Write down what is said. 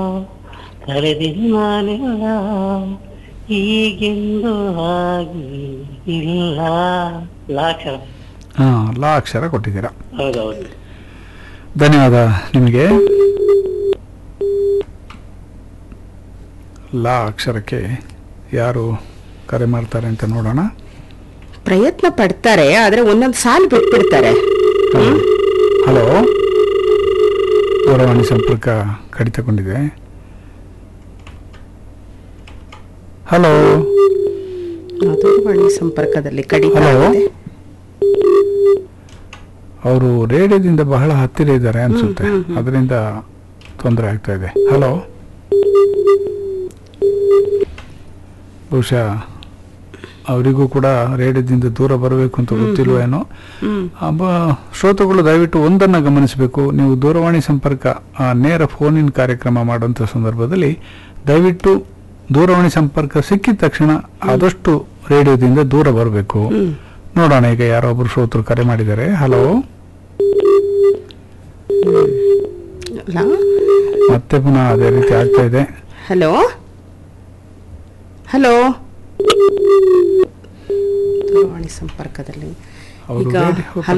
ಕರೆದಿರು ನಾನೆಲ್ಲ ಹೀಗೆಂದು ಹಾಗೆ ಇಲ್ಲ. ಲಾಕ್ಷರ. ಲಾ ಅಕ್ಷರ ಕೊಟ್ಟಿದ್ದೀರಾ. ಹೌದೌದು. ಧನ್ಯವಾದ ನಿಮಗೆ. ಲಾ ಅಕ್ಷರಕ್ಕೆ ಯಾರು ಕರೆ ಮಾಡ್ತಾರೆ ಅಂತ ನೋಡೋಣ. ಪ್ರಯತ್ನ ಪಡ್ತಾರೆ, ಆದ್ರೆ ಒಂದೊಂದು ಸಾಲು ಬಿಟ್ಬಿಡ್ತಾರೆ. ಹಲೋ, ದೂರವಾಣಿ ಸಂಪರ್ಕ ಕಡಿತಗೊಂಡಿದೆ. ಹಲೋ, ದೂರವಾಣಿ ಸಂಪರ್ಕದಲ್ಲಿ ಕಡಿತ ಹಲೋ. ಆಗಿದೆ. ಅವರು ರೇಡಿಯೋದಿಂದ ಬಹಳ ಹತ್ತಿರ ಇದ್ದಾರೆ ಅನ್ಸುತ್ತೆ, ಅದರಿಂದ ತೊಂದರೆ ಆಗ್ತಾ ಇದೆ. ಹಲೋ, ಬಹುಶಃ ಅವರಿಗೂ ಕೂಡ ರೇಡಿಯೋದಿಂದ ದೂರ ಬರಬೇಕು ಅಂತ ಗೊತ್ತಿಲ್ವ ಏನೋ. ಶ್ರೋತೃಗಳು ದಯವಿಟ್ಟು ಒಂದನ್ನು ಗಮನಿಸಬೇಕು. ನೀವು ದೂರವಾಣಿ ಸಂಪರ್ಕ ನೇರ ಫೋನಿನ ಕಾರ್ಯಕ್ರಮ ಮಾಡುವಂಥ ಸಂದರ್ಭದಲ್ಲಿ ದಯವಿಟ್ಟು ದೂರವಾಣಿ ಸಂಪರ್ಕ ಸಿಕ್ಕಿದ ತಕ್ಷಣ ಆದಷ್ಟು ರೇಡಿಯೋದಿಂದ ದೂರ ಬರಬೇಕು. ನೋಡೋಣ, ಈಗ ಯಾರೊಬ್ರು ಶ್ರೋತೃರು ಕರೆ ಮಾಡಿದ್ದಾರೆ. ಹಲೋ, ಮತ್ತೆ ಪುನಃ ಅದೇ ರೀತಿ ಆಗ್ತಾ ಇದೆ. ಹಲೋ ಹಲೋ, ದೂರವಾಣಿ ಸಂಪರ್ಕದಲ್ಲಿ ಅವರು ಈಗ